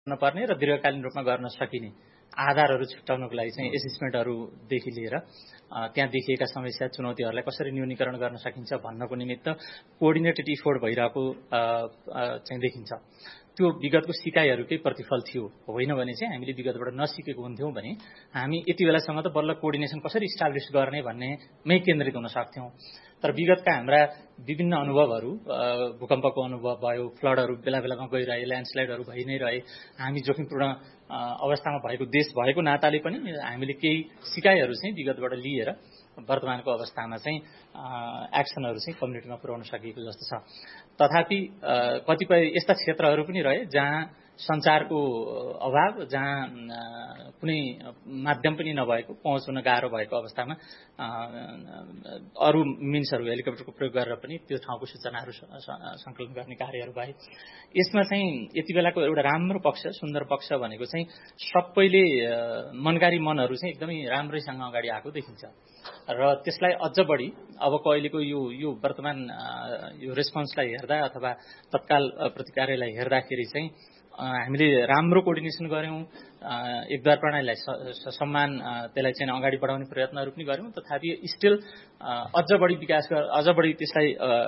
नपर्ने र दीर्घकालीन रूपमा गर्न सकिने आधारहरू छुट्याउनको लागि चाहिँ एसेसमेन्टहरूदेखि लिएर त्यहाँ देखिएका समस्या चुनौतीहरूलाई कसरी न्यूनीकरण गर्न सकिन्छ भन्नको निमित्त कोअर्डिनेटेड इफोर्ट भइरहेको चाहिँ देखिन्छ। त्यो विगतको सिकाइहरूकै प्रतिफल थियो, होइन भने चाहिँ हामीले विगतबाट नसिकेको हुन्थ्यौँ भने हामी यति बेलासम्म त बल्ल कोअर्डिनेसन कसरी इस्टाब्लिस गर्ने भन्नेमै केन्द्रित हुन सक्थ्यौँ। तर विगतका हाम्रा विभिन्न अनुभवहरू, भूकम्पको अनुभव भयो, फ्लडहरू बेला बेलामा गइरहे, ल्यान्डस्लाइडहरू भइ नै रहे, हामी जोखिमपूर्ण अवस्थामा भएको देश भएको नाताले पनि हामीले केही सिकाइहरू चाहिँ विगतबाट लिएर वर्तमानको अवस्थामा चाहिँ एक्सनहरू चाहिँ कम्युनिटीमा पुर्याउन सकिएको जस्तो छ। तथापि कतिपय यस्ता क्षेत्रहरू पनि रहे जहाँ सञ्चारको अभाव, जहाँ कुनै माध्यम पनि नभएको, पहुँच हुन गाह्रो भएको अवस्थामा अरू मिन्सहरू हेलिकप्टरको प्रयोग गरेर पनि त्यो ठाउँको सूचनाहरू सङ्कलन गर्ने कार्यहरू भए। यसमा चाहिँ यति बेलाको एउटा राम्रो पक्ष, सुन्दर पक्ष भनेको चाहिँ सबैले मनकारी मनहरू चाहिँ एकदमै राम्रैसँग अगाडि आएको देखिन्छ र त्यसलाई अझ बढी अबको अहिलेको यो वर्तमान यो रेस्पोन्सलाई हेर्दा अथवा तत्काल प्रतिक्रियालाई हेर्दाखेरि चाहिँ हामीले राम्रो कोअर्डिनेसन गर्यौं, एकद्वार प्रणालीलाई सम्मान त्यसलाई चाहिँ अगाडि बढाउने प्रयत्नहरू पनि गर्यौं। तथापि स्टिल अझ बढी विकास, अझ बढी त्यसलाई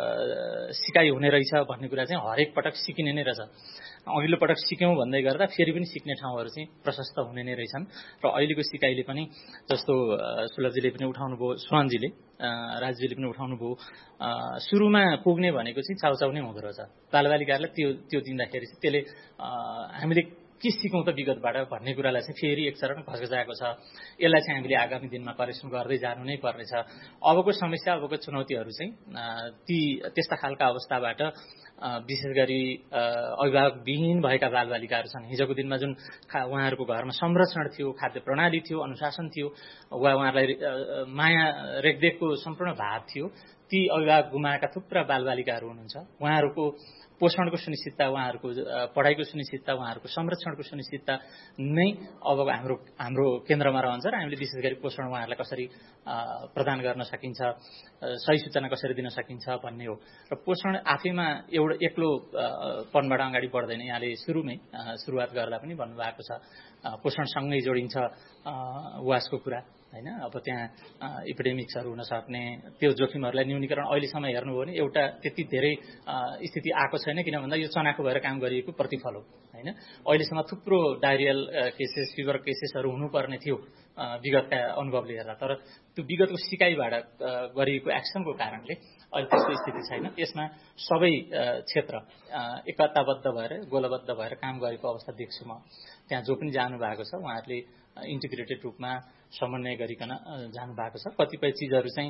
सिकाइ हुने रहेछ भन्ने कुरा चाहिँ हरेक पटक सिकिने नै रहेछ। अघिल्लो पटक सिक्यौं भन्दै गर्दा फेरि पनि सिक्ने ठाउँहरू चाहिँ प्रशस्त हुने नै रहेछन् र अहिलेको सिकाइले पनि जस्तो सुलभजीले पनि उठाउनु भयो, सुहानजीले, राजजीले पनि उठाउनु भयो, सुरुमा पुग्ने भनेको चाहिँ चाउचाउ नै हुँदो रहेछ। बालबालिकाहरूलाई त्यो दिँदाखेरि चाहिँ त्यसले हामीले के सिकौं त विगतबाट भन्ने कुरालाई चाहिँ फेरि एक चरण घसघसाएको छ। यसलाई चाहिँ हामीले आगामी दिनमा करेक्सन गर्दै जानु नै पर्नेछ। अबको समस्या, अबको चुनौतीहरू चाहिँ त्यस्ता खालका अवस्थाबाट विशेष गरी अभिभावकविहीन भएका बालबालिकाहरू छन्। हिजोको दिनमा जुन उहाँहरूको घरमा संरक्षण थियो, खाद्य प्रणाली थियो, अनुशासन थियो, वा उहाँहरूलाई माया रेखदेखको सम्पूर्ण भाव थियो, ती अभिभावक गुमाएका थुप्रा बालबालिकाहरू हुनुहुन्छ। उहाँहरूको पोषणको सुनिश्चितता, उहाँहरूको पढाइको सुनिश्चितता, उहाँहरूको संरक्षणको सुनिश्चितता नै अब हाम्रो केन्द्रमा रहन्छ र हामीले विशेष गरी पोषण उहाँहरूलाई कसरी प्रदान गर्न सकिन्छ, सही सूचना कसरी दिन सकिन्छ भन्ने हो। र पोषण आफैमा एउटा एक्लो पनबाट अगाडि बढ्दैन। यहाँले सुरुवात गर्दा पनि भन्नुभएको छ पोषणसँगै जोडिन्छ वासको कुरा, हैन? अब त्यहाँ एपिडेमिक्सहरू हुन सक्ने त्यो जोखिमहरूलाई न्यूनीकरण अहिलेसम्म हेर्नुभयो भने एउटा त्यति धेरै स्थिति आएको छैन, किन भन्दा यो चनाखो भएर काम गरिएको प्रतिफल हो, हैन? अहिलेसम्म थुप्रो डायरियल केसेस, फिभर केसेसहरू हुनुपर्ने थियो विगतका अनुभवले हेर्दा, तर त्यो विगतको सिकाइबाट गरिएको एक्सनको कारणले अहिले त्यस्तो स्थिति छैन। यसमा सबै क्षेत्र एकताबद्ध भएर, गोलबद्ध भएर काम गरेको अवस्था देख्छु म। त्यहाँ जो पनि जानु भएको छ उहाँहरूले इन्टिग्रेटेड रूपमा समन्वय गरिकन जानु भएको छ। कतिपय चिजहरू चाहिँ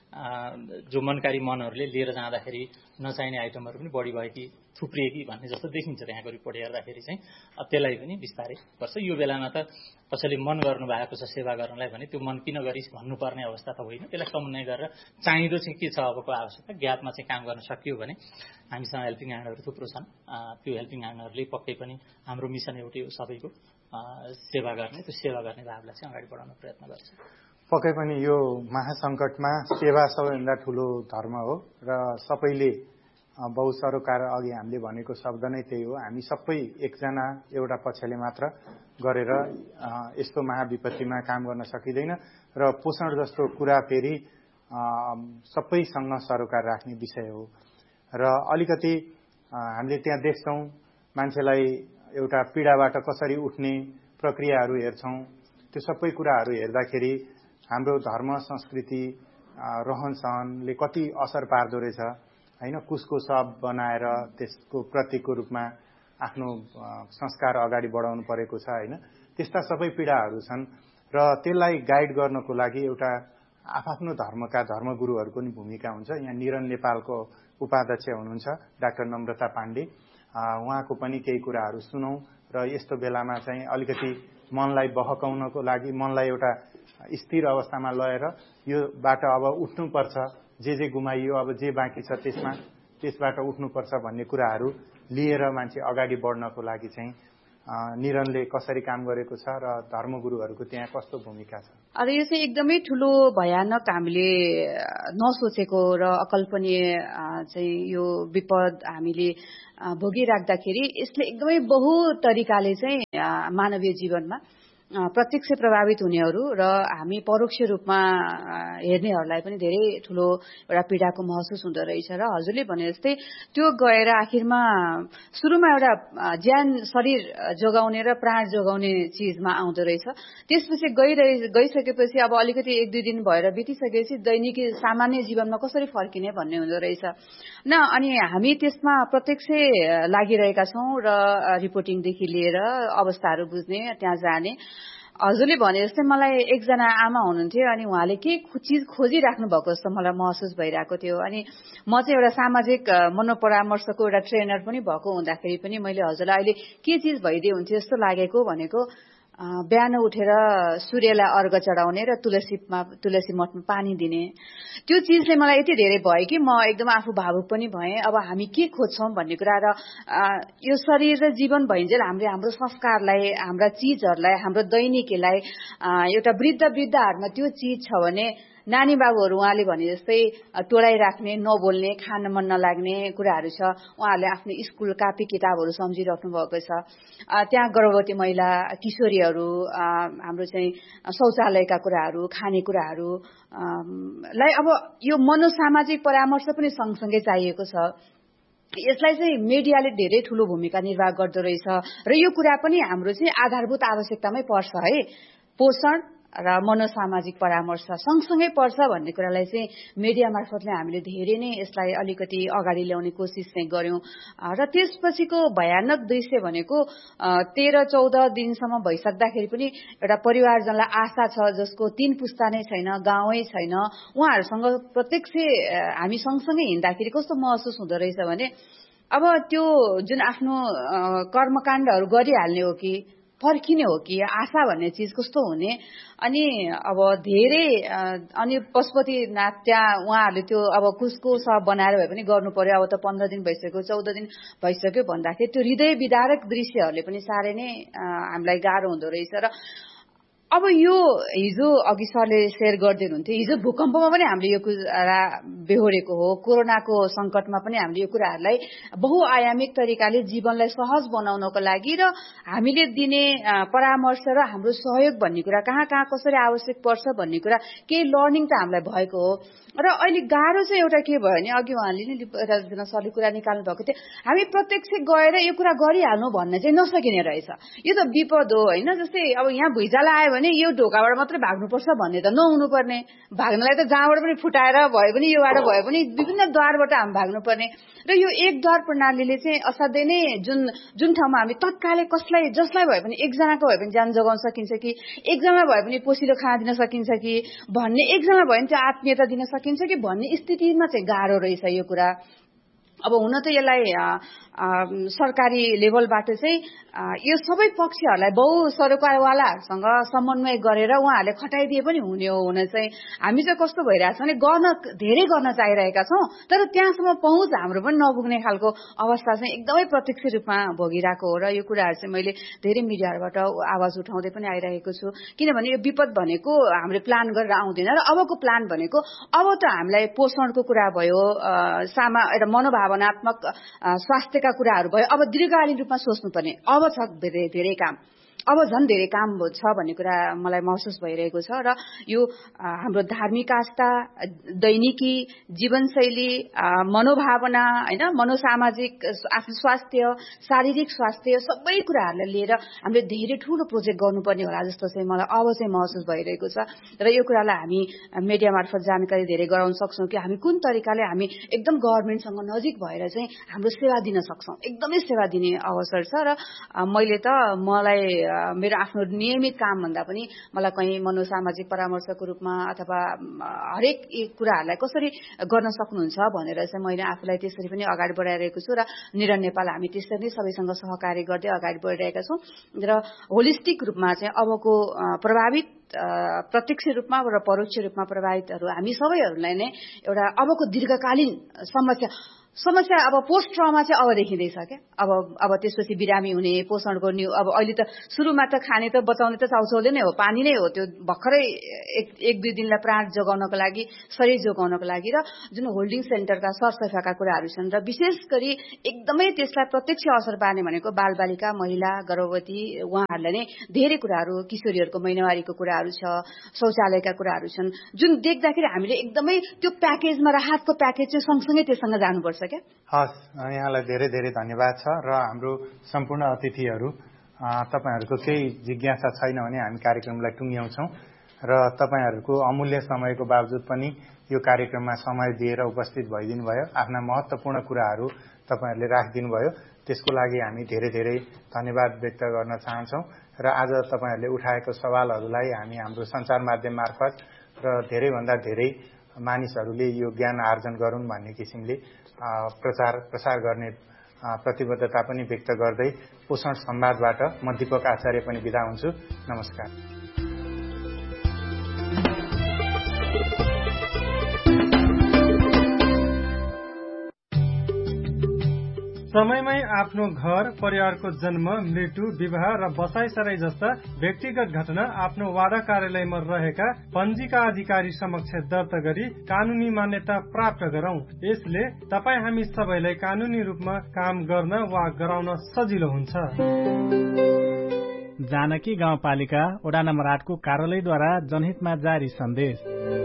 जो मनकारी मनहरूले लिएर जाँदाखेरि नचाहिने आइटमहरू पनि बढी भयो कि थुप्रिए कि भन्ने जस्तो देखिन्छ त्यहाँको रिपोर्ट हेर्दाखेरि चाहिँ। त्यसलाई पनि बिस्तारै गर्छ। यो बेलामा त कसैले मन गर्नु भएको छ सेवा गर्नलाई भने त्यो मन किन गरिस् भन्नुपर्ने अवस्था त होइन। त्यसलाई समन्वय गरेर चाहिँदो चाहिँ के छ अबको आवश्यकता, ग्यापमा चाहिँ काम गर्न सकियो भने हामीसँग हेल्पिङ ह्यान्डहरू थुप्रो छन्। त्यो हेल्पिङ ह्यान्डहरूले पक्कै पनि हाम्रो मिसन एउटै हो, सबैको सेवा गर्ने, त्यो सेवा गर्ने भावलाई चाहिँ अगाडि बढाउन प्रयत्न गर्छ। पक्कै पनि यो महासङ्कटमा सेवा सबैभन्दा ठुलो धर्म हो र सबैले बहुत सरोकार, अघि हामीले भनेको शब्द नै त्यही हो। हामी सबै एकजना एउटा पक्षले मात्र गरेर यस्तो महाविपत्तिमा काम गर्न सकिँदैन र पोषण जस्तो कुरा फेरि सबैसँग सरोकार राख्ने विषय हो र अलिकति हामीले त्यहाँ देख्छौं मान्छेलाई एउटा पीडाबाट कसरी उठ्ने प्रक्रियाहरू हेर्छौं। त्यो सबै कुराहरू हेर्दाखेरि हाम्रो धर्म, संस्कृति, रहनसहनले कति असर पार्दो रहेछ, हैन? कुसको सब बनाएर त्यसको प्रतीकको रूपमा आफ्नो संस्कार अगाडि बढाउनु परेको छ, हैन? त्यस्ता सबै पीडाहरू छन् र त्यसलाई गाइड गर्नको लागि एउटा आफ्नो धर्मका धर्मगुरुहरूको नि भूमिका हुन्छ। यहाँ निरन नेपालको उपाध्यक्ष हुनुहुन्छ डाक्टर नम्रता पाण्डे, उहाँको पनि केही कुराहरू सुनौं र यस्तो बेलामा चाहिँ अलिकति मनलाई बहकाउनको लागि, मनलाई एउटा स्थिर अवस्थामा लगेर योबाट अब उठ्नुपर्छ, जे गुमाइयो, अब जे बाँकी छ त्यसबाट उठ्नुपर्छ भन्ने कुराहरू लिएर मान्छे अगाडि बढ्नको लागि चाहिँ निरनले कसरी काम गरेको छ र धर्मगुरुहरूको त्यहाँ कस्तो भूमिका छ? अब यो चाहिँ एकदमै ठुलो भयानक हामीले नसोचेको र अकल्पनीय चाहिँ यो विपद हामीले भोगिराख्दाखेरि यसले एकदमै बहु तरिकाले चाहिँ मानवीय जीवनमा प्रत्यक्ष प्रभावित हुनेहरू र हामी परोक्ष रूपमा हेर्नेहरूलाई पनि धेरै ठुलो एउटा पीडाको महसुस हुँदो रहेछ। र हजुरले भने जस्तै त्यो गएर आखिरमा सुरुमा एउटा ज्यान शरीर जोगाउने र प्राण जोगाउने चिजमा आउँदो रहेछ। त्यसपछि गइसकेपछि अब अलिकति 1-2 दिन भएर बितिसकेपछि दैनिक सामान्य जीवनमा कसरी फर्किने भन्ने हुँदो रहेछ न। अनि हामी त्यसमा प्रत्यक्ष लागिरहेका छौँ र रिपोर्टिङदेखि लिएर अवस्थाहरू बुझ्ने, त्यहाँ जाने। हजुरले भने जस्तै मलाई एकजना आमा हुनुहुन्थ्यो अनि उहाँले के चिज खोजिराख्नु भएको जस्तो मलाई महसुस भइरहेको थियो। अनि म चाहिँ एउटा सामाजिक मनोपरामर्शको एउटा ट्रेनर पनि भएको हुँदाखेरि पनि मैले हजुरलाई अहिले के चिज भइदिए हुन्थ्यो जस्तो लागेको भनेको बिहान उठेर सूर्यलाई अर्घ चढाउने र तुलसी मठमा पानी दिने, त्यो चिजले मलाई यति धेरै भयो कि म एकदम आफू भावुक पनि भएँ। अब हामी के खोज्छौँ भन्ने कुरा र यो शरीर र जीवन भइन्जेल हाम्रो संस्कारलाई, हाम्रा चिजहरूलाई, हाम्रो दैनिकीलाई एउटा वृद्धहरूमा त्यो चिज छ भने नानी बाबुहरू उहाँले भने जस्तै टोलाइराख्ने, नबोल्ने, खान मन नलाग्ने कुराहरू छ। उहाँहरूले आफ्नो स्कुल कापी किताबहरू सम्झिराख्नु भएको छ। त्यहाँ गर्भवती महिला, किशोरीहरू, हाम्रो चाहिँ शौचालयका कुराहरू, खानेकुराहरू लाई अब यो मनोसामाजिक परामर्श पनि सँगसँगै चाहिएको छ। यसलाई चाहिँ मिडियाले धेरै ठुलो भूमिका निर्वाह गर्दो रहेछ र यो कुरा पनि हाम्रो चाहिँ आधारभूत आवश्यकतामै पर्छ है। पोषण र मनोसामाजिक परामर्श सँगसँगै पर्छ भन्ने कुरालाई चाहिँ मिडिया मार्फतले हामीले धेरै नै यसलाई अलिकति अगाडि ल्याउने कोसिस चाहिँ गर्यौं। र त्यसपछिको भयानक दृश्य भनेको 13-14 दिनसम्म भइसक्दाखेरि पनि एउटा परिवारजनलाई आशा छ जसको 3 पुस्ता नै छैन, गाउँै छैन, उहाँहरूसँग प्रत्यक्ष हामी सँगसँगै हिँड्दाखेरि कस्तो महसुस हुँदो रहेछ भने अब त्यो जुन आफ्नो कर्मकाण्डहरू गरिहाल्ने हो कि फर्किने हो कि आशा भन्ने चिज कस्तो हुने। अनि अब धेरै अनि पशुपतिनाथ त्यहाँ उहाँहरूले त्यो अब कुसको सब बनाएर भए पनि गर्नु पर्यो। अब त 15 दिन भइसक्यो, 14 दिन भइसक्यो भन्दाखेरि त्यो हृदय विदारक दृश्यहरूले पनि साह्रै नै हामीलाई गाह्रो हुँदो रहेछ। र अब यो हिजो अघि सरले शेयर गर्दै हुनुहुन्थ्यो, हिजो भूकम्पमा पनि हामीले यो कुरा बेहोरेको हो, कोरोनाको संकटमा पनि हामीले यो कुराहरूलाई बहुआयामिक तरिकाले जीवनलाई सहज बनाउनको लागि र हामीले दिने परामर्श र हाम्रो सहयोग भन्ने कुरा कहाँ कसरी आवश्यक पर्छ भन्ने कुरा केही लर्निङ त हामीलाई भएको हो। र अहिले गाह्रो चाहिँ एउटा के भयो भने अघि उहाँले नि सरले कुरा निकाल्नु भएको थियो, हामी प्रत्यक्ष गएर यो कुरा गरिहाल्नु भन्ने चाहिँ नसकिने रहेछ। यो त विपद हो होइन। जस्तै अब यहाँ भुइँचालो आयो भने यो ढोकाबाट मात्रै भाग्नुपर्छ भन्ने त नहुनु पर्ने। भाग्नलाई त जहाँबाट पनि फुटाएर भए पनि योबाट भए पनि विभिन्न द्वारबाट हामी भाग्नुपर्ने। र यो एक द्वार प्रणालीले चाहिँ असाध्यै नै जुन ठाउँमा हामी तत्कालै जसलाई भए पनि, एकजनाको भए पनि ज्यान जोगाउन सकिन्छ कि, एकजना भए पनि पोसिलो खाना दिन सकिन्छ कि भन्ने, एकजना भए पनि त्यो आत्मीयता दिन सकिन्छ कि भन्ने स्थितिमा चाहिँ गाह्रो रहेछ यो कुरा। अब हुन त यसलाई सरकारी लेभलबाट चाहिँ यो सबै पक्षहरूलाई सरोकारवालाहरूसँग समन्वय गरेर उहाँहरूले खटाइदिए पनि हुने हो। हुन चाहिँ हामी चाहिँ कस्तो भइरहेछ भने धेरै गर्न चाहिरहेका छौँ, तर त्यहाँसम्म पहुँच हाम्रो पनि नपुग्ने खालको अवस्था चाहिँ एकदमै प्रत्यक्ष रूपमा भोगिरहेको हो। र यो कुराहरू चाहिँ मैले धेरै मिडियाहरूबाट आवाज उठाउँदै पनि आइरहेको छु। किनभने यो विपद भनेको हामीले प्लान गरेर आउँदैन र अबको प्लान भनेको अब त हामीलाई पोषणको कुरा भयो, एउटा मनोभावनात्मक स्वास्थ्यका कुराहरू भयो। अब दीर्घकालीन रूपमा सोच्नुपर्ने अब छ धेरै काम, अब झन् धेरै काम छ भन्ने कुरा मलाई महसुस भइरहेको छ। र यो हाम्रो धार्मिक आस्था, दैनिकी जीवनशैली, मनोभावना होइन, मनोसामाजिक आफ्नो स्वास्थ्य, शारीरिक स्वास्थ्य सबै कुराहरूलाई लिएर हामीले धेरै ठुलो प्रोजेक्ट गर्नुपर्ने होला जस्तो चाहिँ मलाई अब चाहिँ महसुस भइरहेको छ। र यो कुरालाई हामी मिडिया मार्फत जानकारी धेरै गराउन सक्छौँ कि हामी कुन तरिकाले हामी एकदम गभर्मेन्टसँग नजिक भएर चाहिँ हाम्रो सेवा दिन सक्छौँ। एकदमै सेवा दिने अवसर छ। र मलाई मेरो आफ्नो नियमित काम भन्दा पनि मलाई कहीँ मनोसामाजिक परामर्शको रूपमा अथवा हरेक कुराहरूलाई कसरी गर्न सक्नुहुन्छ भनेर चाहिँ मैले आफूलाई त्यसरी पनि अगाडि बढाइरहेको छु। र निरन नेपाल हामी त्यसरी नै सबैसँग सहकार्य गर्दै अगाडि बढिरहेका छौँ। र होलिस्टिक रूपमा चाहिँ अबको प्रभावित प्रत्यक्ष रूपमा र परोक्ष रूपमा प्रभावितहरू हामी सबैहरूलाई नै एउटा अबको दीर्घकालीन समस्या समस्या अब पोस्ट ट्रमा चाहिँ अब देखिँदैछ क्या। अब त्यसपछि बिरामी हुने, पोषणको अब अहिले त सुरुमा त खाने त बचाउने त चाउचाउले नै हो, पानी नै हो, त्यो भर्खरै 1-2 दिनलाई प्राण जोगाउनको लागि, शरीर जोगाउनको लागि, र जुन होल्डिङ सेन्टरका सरसफाइका कुराहरू छन्, र विशेष गरी एकदमै त्यसलाई प्रत्यक्ष असर पार्ने भनेको बालबालिका, महिला, गर्भवती उहाँहरूलाई नै धेरै कुराहरू, किशोरीहरूको महिनावारीको कुराहरू छ, शौचालयका कुराहरू छन्, जुन देख्दाखेरि हामीले एकदमै त्यो प्याकेजमा, राहतको प्याकेज चाहिँ सँगसँगै त्यससँग जानुपर्छ क्या। हस्, यहाँलाई धेरै धेरै धन्यवाद छ। र हाम्रो सम्पूर्ण अतिथिहरू, तपाईहरूको केही जिज्ञासा छैन भने हामी कार्यक्रमलाई टुङ्ग्याउँछौँ र तपाईहरूको अमूल्य समयको बावजुद पनि यो कार्यक्रममा समय दिएर उपस्थित भइदिनु भयो, आफ्ना महत्त्वपूर्ण कुराहरू तपाईहरूले राखिदिनु भयो, त्यसको लागि हामी धेरै धेरै धन्यवाद व्यक्त गर्न चाहन्छौँ। र आज तपाईहरूले उठाएको सवालहरूलाई हामी हाम्रो सञ्चार माध्यम मार्फत र धेरैभन्दा धेरै मानिसहरूले यो ज्ञान आर्जन गरून् भन्ने किसिमले प्रचार प्रसार गर्ने प्रतिबद्धता पनि व्यक्त गर्दै पोषण संवादबाट म दीपक आचार्य पनि बिदा हुन्छु। नमस्कार। समयमै आफ्नो घर, परिवारको जन्म, मृत्यु, विवाह र बसाइसराई जस्ता व्यक्तिगत घटना आफ्नो वाडा कार्यालयमा रहेका पञ्जीका अधिकारी समक्ष दर्ता गरी कानूनी मान्यता प्राप्त गरौं। यसले तपाईँ हामी सबैलाई कानूनी रूपमा काम गर्न वा गराउन सजिलो हुन्छ। जानकी गाउँपालिका वडा नम्बर 8 को कार्यालयद्वारा जनहितमा जारी सन्देश।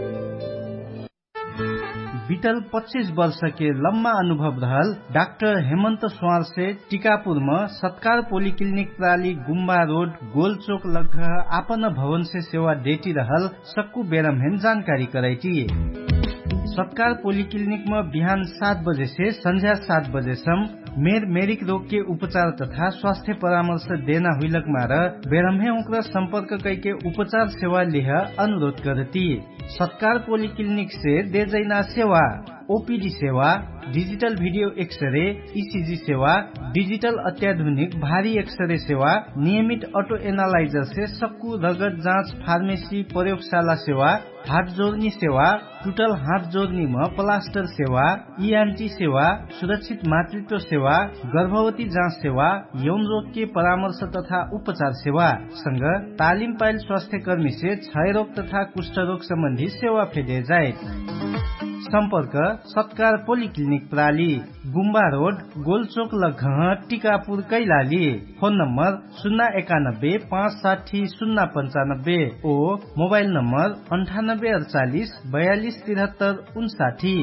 बीतल 25 वर्ष के लम्बा अनुभव रहल डाक्टर हेमंत स्वार से टीकापुर में सत्कार पोलिक्लिनिक प्राली गुम्बा रोड गोलचोक लग आपन भवन से सेवा देती रहल सक्कू बेरमहेन जानकारी कराई। सत्कार पोलिक्लिनिक में बिहान 7 बजे से संध्या 7 बजे मेरिक रोग के उपचार तथा स्वास्थ्य परामर्श देना हुईलक मार बेरमहे उक्र संपर्क करके उपचार सेवा लिह अनुरोध करती। सत्कार पोलिक्लिनिक से देजैना सेवा, ओपीडी सेवा, डिजिटल वीडियो एक्सरे, ईसीजी सेवा, डिजिटल अत्याधुनिक भारी एक्सरे सेवा, नियमित ऑटो एनालाइजर से सक्कू रगत जांच, फार्मेसी, प्रयोगशाला सेवा, हाथ जोड़नी सेवा, टूटल हाथ जोड़नी में प्लास्टर सेवा, ईएनटी सेवा, सुरक्षित मातृत्व सेवा, गर्भवती जांच सेवा, यौन रोग के परामर्श तथा उपचार सेवा संग तालिम पायल स्वास्थ्य कर्मी से क्षय रोग तथा कुष्ठ रोग संबंधी सेवा फेदे जाए। संपर्क सत्कार पोलिक्लिनिक प्राली गुम्बा रोड गोलचोक लघ Tikapur Kailali. Phone number 091 560 095 oh mobile number 9848 42 73 59।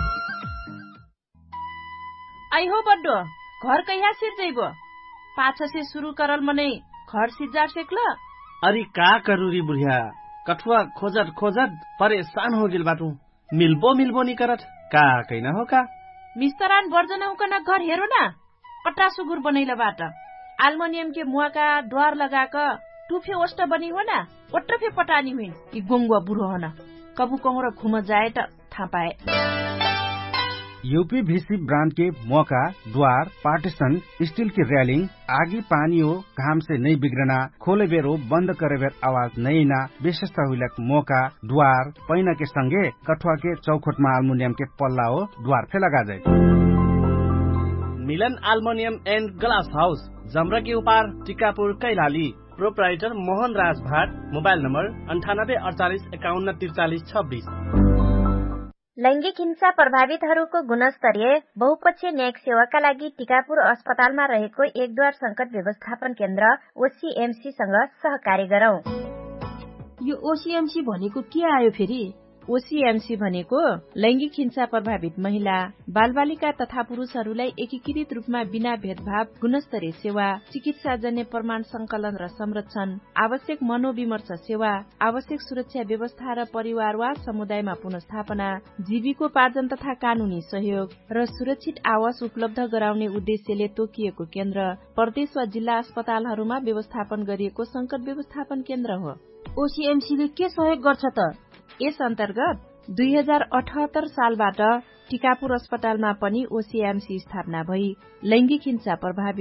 I हो बड्डो घर कहिया सिर जइबो? पाछा से शुरू करल मने घर सिजार सेकल। अरे का करूरी बुढ़िया, कठुआ खोजत खोजत परेशान हो गेल बाटू। मिल्बो नी करत का कैना हो का मिस्तरान वर्जना उकना घर हेरो ना, पट्टा सुगुर बनैला बाट आल्मुनियम के मुआ का द्वार लगाक टुफे ओष्ट बनी हो ना, ओट्रफे पटानी हुइन कि गोंगुआ बुढ़ो हो ना, कबू कहूँ र घुम जाए त था पाए। यूपीवीसी ब्रांड के मौका, द्वार, पार्टीशन, स्टील की रेलिंग, आगी पानी हो घाम से नहीं बिगड़ना, खोले बेर हो बंद करे बेर आवाज नहीं ना, विशेषता हुईलक मौका, द्वार, पैना के संगे कठुआ के चौखट में एल्युमिनियम के पल्ला हो द्वार पे लगा जाए। मिलन एल्युमिनियम एंड ग्लास हाउस, जमरा के उपार, टीकापुर कैलाली। प्रोप्राइटर मोहन राज भाट। Mobile number 9848 51 43 26। लैंगिक हिंसा प्रभावितहरूको गुणस्तरीय बहुपक्षीय न्यायिक सेवाका लागि टीकापुर अस्पतालमा रहेको एकद्वार संकट व्यवस्थापन केन्द्र ओसीएमसी सँग सहकार्य गरौं। यो ओसीएमसी भनेको के आयो फेरि? ओसीएमसी भनेको लैंगिक हिंसा प्रभावित महिला, बालबालिका तथा पुरुषहरूलाई एकीकृत रूपमा बिना भेदभाव गुणस्तरीय सेवा, चिकित्साजन्य प्रमाण संकलन र संरक्षण, आवश्यक मनोविमर्श सेवा, आवश्यक सुरक्षा व्यवस्था र परिवार वा समुदायमा पुनर्स्थापना, जीविकोपार्जन तथा कानूनी सहयोग र सुरक्षित आवास उपलब्ध गराउने उद्देश्यले तोकिएको केन्द्र प्रदेश वा जिल्ला अस्पतालहरूमा व्यवस्थापन गरिएको संकट व्यवस्थापन केन्द्र हो। ओसीएमसीले के सहयोग गर्छ त? यस अन्तर्गत 2078 सालबाट टीकापुर अस्पतालमा पनि ओसीएमसी स्थापना भई लैंगिक हिंसा प्रभावित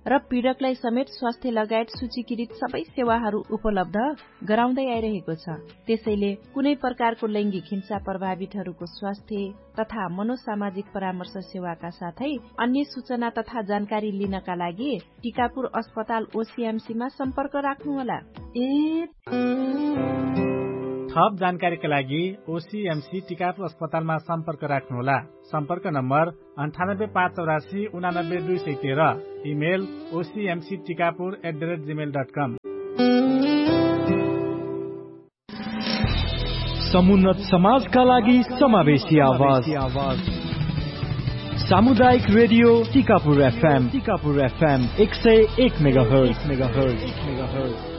र पीड़कलाई समेत स्वास्थ्य लगायत सूचीकृत सबै सेवाहरू उपलब्ध गराउँदै आइरहेको छ। त्यसैले कुनै प्रकारको लैंगिक हिंसा प्रभावितहरूको स्वास्थ्य तथा मनोसामाजिक परामर्श सेवाका साथै अन्य सूचना तथा जानकारी लिनका लागि टिकापुर अस्पताल OCMC मा सम्पर्क राख्नुहोला। थप जानकारीका लागि OCMC टिकापुर अस्पतालमा सम्पर्क राख्नुहोला। सम्पर्क नम्बर 9858489213, इमेल ocmctikapur@gmail.com। समुन्नत समाजका लागि समावेशी आवाज सामुदायिक रेडियो टिकापुर FM 101 मेगाहर्ज।